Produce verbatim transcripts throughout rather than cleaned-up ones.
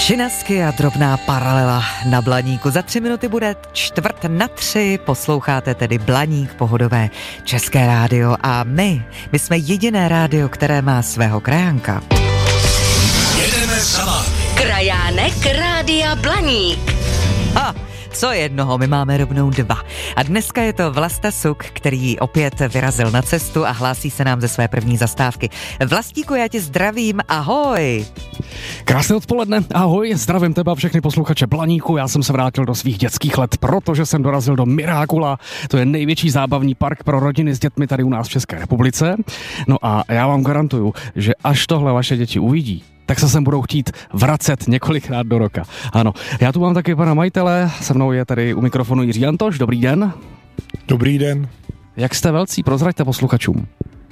Činasky a drobná paralela na Blaníku. Za tři minuty bude čtvrt na tři, posloucháte tedy Blaník, pohodové české rádio a my, my jsme jediné rádio, které má svého krajanka. Jedeme za vámi. Krajánek Rádia Blaník. Ha, co jednoho, my máme rovnou dva. A dneska je to Vlasta Suk, který opět vyrazil na cestu a hlásí se nám ze své první zastávky. Vlastíku, já tě zdravím, ahoj. Krásné odpoledne, ahoj, zdravím tebe a všechny posluchače Blaníku. Já jsem se vrátil do svých dětských let, protože jsem dorazil do Mirákula. To je největší zábavní park pro rodiny s dětmi tady u nás v České republice. No a já vám garantuju, že až tohle vaše děti uvidí, tak se sem budou chtít vracet několikrát do roka. Ano, já tu mám taky pana majitele, se mnou je tady u mikrofonu Jiří Antoš, dobrý den. Dobrý den. Jak jste velcí, prozraďte posluchačům.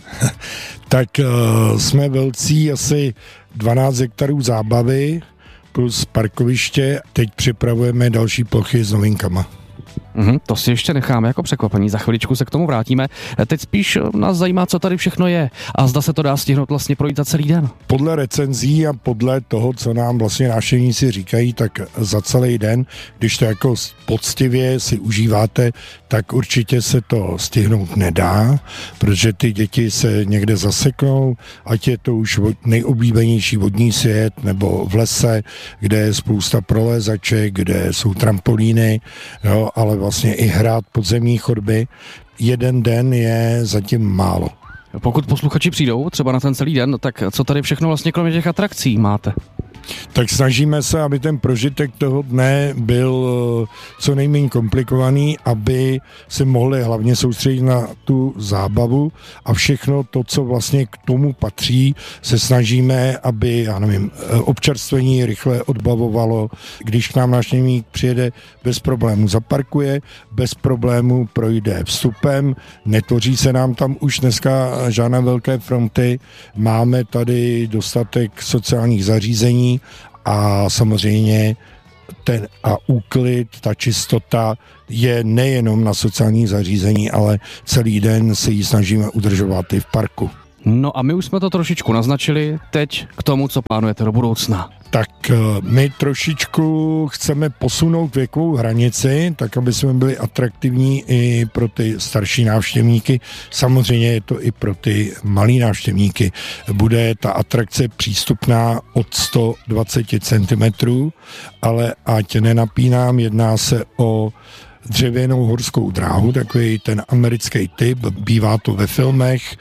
Tak uh, jsme velcí asi dvanáct hektarů zábavy plus parkoviště. Teď připravujeme další plochy s novinkama. Mhm, to si ještě necháme jako překvapení, za chviličku se k tomu vrátíme. Teď spíš nás zajímá, co tady všechno je a zda se to dá stihnout vlastně projít za celý den. Podle recenzí a podle toho, co nám vlastně návštěvníci říkají, tak za celý den, když to jako poctivě si užíváte, tak určitě se to stihnout nedá, protože ty děti se někde zaseknou, ať je to už nejoblíbenější vodní svět nebo v lese, kde je spousta prolézaček, kde jsou trampolíny, jo, ale vlastně i hrát podzemní chodby. Jeden den je zatím málo. Pokud posluchači přijdou třeba na ten celý den, tak co tady všechno vlastně kromě těch atrakcí máte? Tak snažíme se, aby ten prožitek toho dne byl co nejméně komplikovaný, aby se mohli hlavně soustředit na tu zábavu a všechno to, co vlastně k tomu patří, se snažíme, aby, já nevím, občerstvení rychle odbavovalo. Když k nám návštěvník přijede, bez problému zaparkuje, bez problému projde vstupem, netvoří se nám tam už dneska žádné velké fronty, máme tady dostatek sociálních zařízení a samozřejmě ten a úklid, ta čistota je nejenom na sociálních zařízení, ale celý den se ji snažíme udržovat i v parku. No a my už jsme to trošičku naznačili, teď k tomu, co plánujete do budoucna. Tak my trošičku chceme posunout věkovou hranici, tak aby jsme byli atraktivní i pro ty starší návštěvníky. Samozřejmě je to i pro ty malý návštěvníky. Bude ta atrakce přístupná od sto dvacet centimetrů, ale ať nenapínám, jedná se o dřevěnou horskou dráhu, takový ten americký typ, bývá to ve filmech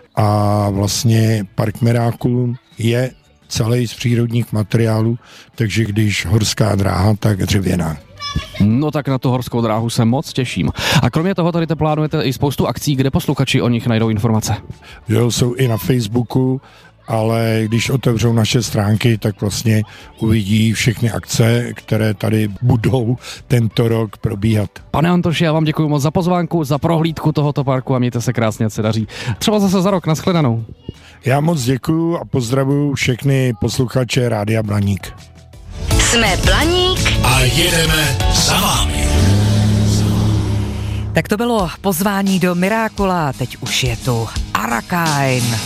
a vlastně Park Mirákul je celý z přírodních materiálů, takže když horská dráha, tak dřevěná. No tak na tu horskou dráhu se moc těším. A kromě toho tady plánujete i spoustu akcí, kde posluchači o nich najdou informace. Jo, jsou i na Facebooku, ale když otevřou naše stránky, tak vlastně uvidí všechny akce, které tady budou tento rok probíhat. Pane Antoši, já vám děkuji moc za pozvánku, za prohlídku tohoto parku a mějte se krásně, ať se daří. Třeba zase za rok, nashledanou. Já moc děkuju a pozdravuju všechny posluchače Rádia Blaník. Jsme Blaník a jedeme za vámi. Tak to bylo pozvání do Mirákula, teď už je tu Arakain.